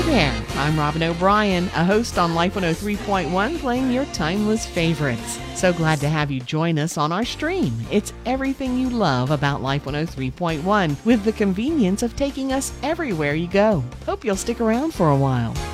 there, I'm Robin O'Brien, a host on Life 103.1, playing your timeless favorites. So glad to have you join us on our stream. It's everything you love about Life 103.1 with the convenience of taking us everywhere you go. Hope you'll stick around for a while.